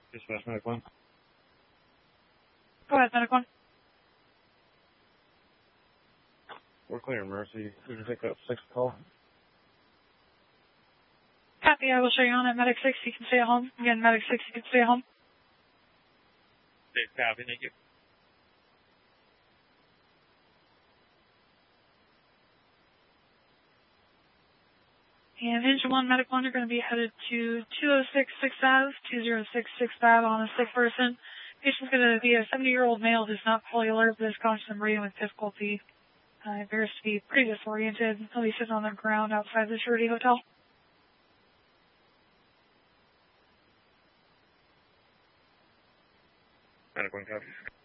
Dispatch Medic 1. Go ahead, Medic 1. We're clear, Mercy. We can take that 6 call. Copy, I will show you on at Medic 6, you can stay at home. Again, Medic 6, you can stay at home. Copy, thank you. And Engine 1, Medic 1, you're going to be headed to 206 6th Ave, 206 6th Ave on a sick person. Patient's going to be a 70-year-old male who's not fully alert, but is conscious and breathing with difficulty. Appears to be pretty disoriented. He'll be sitting on the ground outside the Surety Hotel. Medic 1, copy.